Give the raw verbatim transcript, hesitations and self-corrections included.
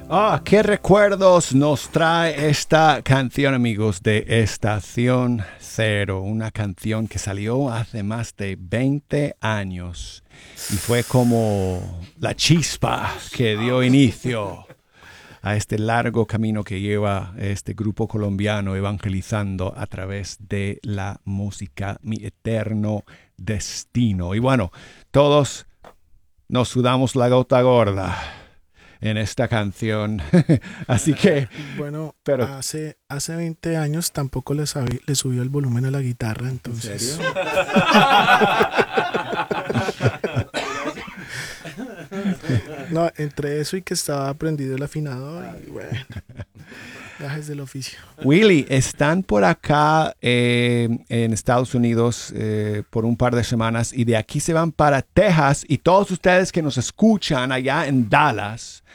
Ah, qué recuerdos nos trae esta canción, amigos, de Estación Cero. Una canción que salió hace más de veinte años y fue como la chispa que dio inicio a este largo camino que lleva este grupo colombiano evangelizando a través de la música, Mi Eterno Destino. Y bueno, todos nos sudamos la gota gorda en esta canción. Así que, Bueno, pero hace, hace veinte años tampoco le, sabi- le subió el volumen a la guitarra, entonces. ¿en serio? No, entre eso y que estaba aprendido el afinador y bueno, gajes del oficio. Willy, están por acá eh, en Estados Unidos eh, por un par de semanas y de aquí se van para Texas y todos ustedes que nos escuchan allá en Dallas,